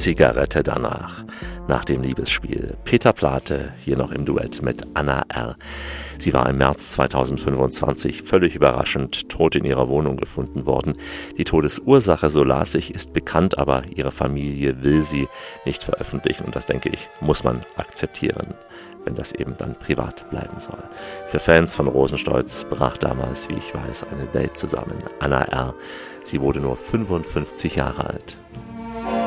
Zigarette danach, nach dem Liebesspiel. Peter Plate, hier noch im Duett mit Anna R. Sie war im März 2025 völlig überraschend tot in ihrer Wohnung gefunden worden. Die Todesursache, so las ich, ist bekannt, aber ihre Familie will sie nicht veröffentlichen. Und das, denke ich, muss man akzeptieren, wenn das eben dann privat bleiben soll. Für Fans von Rosenstolz brach damals, wie ich weiß, eine Welt zusammen. Anna R., sie wurde nur 55 Jahre alt.